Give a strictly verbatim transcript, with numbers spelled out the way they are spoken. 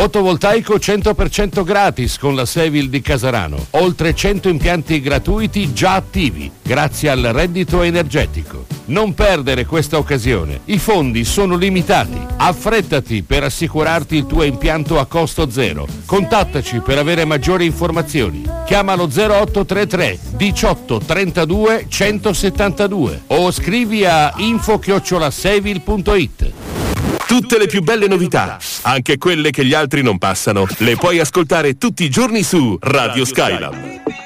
Fotovoltaico cento per cento gratis con la Sevil di Casarano. Oltre cento impianti gratuiti già attivi, grazie al reddito energetico. Non perdere questa occasione. I fondi sono limitati. Affrettati per assicurarti il tuo impianto a costo zero. Contattaci per avere maggiori informazioni. Chiamalo zero otto tre tre diciotto trentadue centosettantadue o scrivi a info chiocciola sevil punto it. Tutte le più belle novità, anche quelle che gli altri non passano, le puoi ascoltare tutti i giorni su Radio Skylab.